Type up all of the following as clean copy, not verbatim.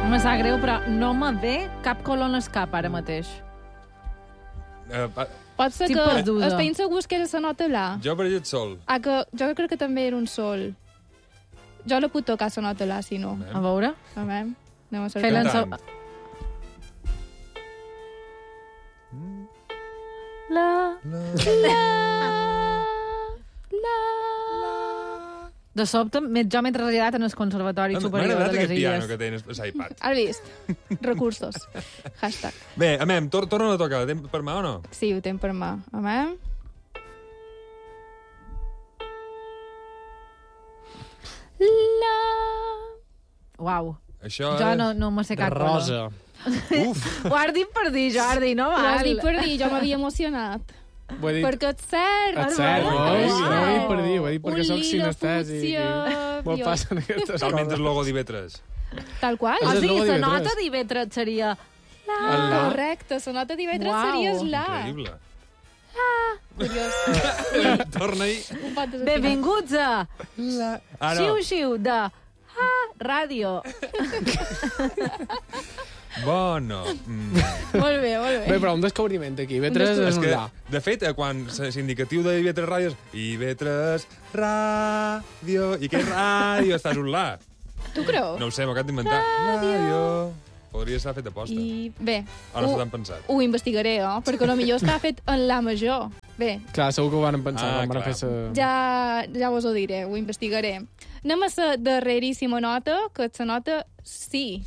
Me sap greu, però no me ve cap color en el cap ara mateix. Pot ser Estic que perduda. estem segurs que era la nota la. Jo per llet sol. Que jo crec que també era un sol. Jo la puc tocar la nota la, si no. A veure. A veure, anem a Fes-la en cercar. Cantant. De sobte, jo m'he traslladat en el Conservatori M'ha Superior agradat de les aquest piano Illes. que tens a l'iPad. Has vist? Recursos. Hashtag. Bé, amem, torna a tocar. Temps per mà o no? Sí, ho tenc per mà. A veure. La... Uau. Això Jo és... no me sé De cap color. rosa. Uf, Ho has dit per dir, Jordi, no Ho has val. dit per dir, jo m'havia emocionat. Ho he dit... Perquè et cert. Et cert, Uau. no? No ho he dit per dir, ho he dit perquè Un soc lila sinestèsic. fúcsia, Molt jo- passen aquestes talment coses. el logo d'IV3. Tal qual. És O el sigui, logo la d'IV3. nota d'IV3 seria... El la. Correcte, la nota d'IV3 Uau. series la. Increïble. Curiós. Torna-hi. Un pot desafinar. Benvinguts a Ara, Xiu-Xiu de Ràdio. bueno. Molt bé, molt Bé, bé. però un descobriment aquí. B3 és És un que, la. de fet, quan l'indicatiu de IV3 Ràdio és IV3 Ràdio, i què ràdio estàs un la? Tu creus? No ho sé, m'ho acabo d'inventar. Ràdio. Podria estar fet a posta. I bé, O no s'ho han pensat. ho investigaré, perquè potser està fet en la major. Bé, Clar, segur que ho van pensar quan van clar. fer sa... ja vos ho diré, ho investigaré. Anem a la darreríssima nota, que és la nota sí.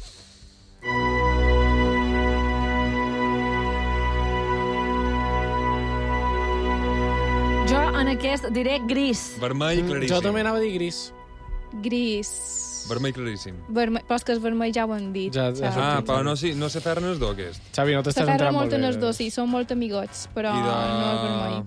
Jo en aquest diré gris. Vermell claríssim. Jo també anava a dir gris. Gris. Vermell claríssim. Però és que el vermell ja ho han dit. Ja Xavi. Ah, però no sé fer-ne els dos, aquest. Xavi, no t'estàs S'aferra entrant molt en bé. els dos, sí, són molt amigots, però I de... no el vermell.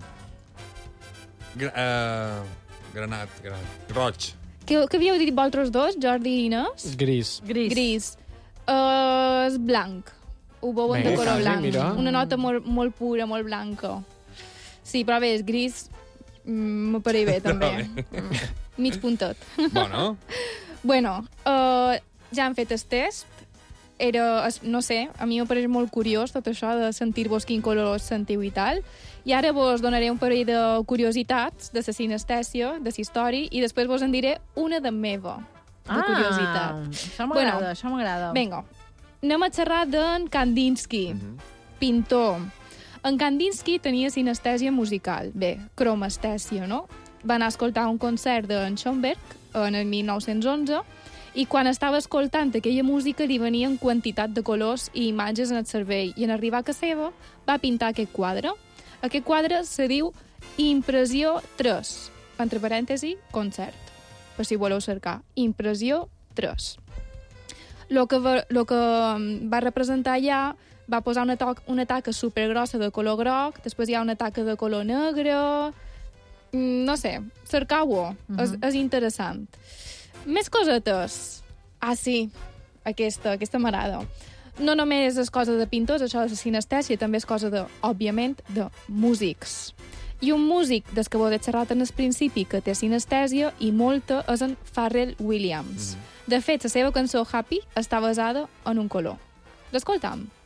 Granat. Roig. Què havíeu dit vosaltres dos, Jordi i Inés? Gris. Gris. És blanc. Ho veuen de Bé, color quasi, blanc. mira. Una nota molt pura, molt blanca. Sí, però bé, és gris. M'apareix bé, també. Mig puntet. Bueno, Bueno, ja han fet el test. No sé, a mi m'apareix molt curiós tot això de sentir-vos quin color sentiu i tal. I ara vos donaré un parell de curiositats de la sinestèsia, de la història, i després vos en diré una de meva, de curiositat. Això m'agrada, això m'agrada. Vinga, anem a xerrar d'en Kandinsky, pintor. En Kandinsky tenia sinestèsia musical. Bé, cromestèsia, no? Va anar a escoltar un concert d'en Schoenberg en el 1911 i quan estava escoltant aquella música li venien quantitat de colors i imatges en el cervell i en arribar a casa seva va pintar aquest quadre. Aquest quadre se diu Impressió 3, entre parèntesi, concert, per si voleu cercar. Impressió 3. Lo que va representar allà va posar una taca supergrossa de color groc, després hi ha una taca de color negre... No sé, cercau-ho, és interessant. Més cosetes. Ah, sí, aquesta m'agrada. No només és cosa de pintors, això de la sinestèsia, també és cosa de, òbviament, de músics. I un músic des que vos he xerrat en el principi que té sinestèsia i molta és en Pharrell Williams. De fet, la seva cançó Happy està basada en un color. L'escoltam.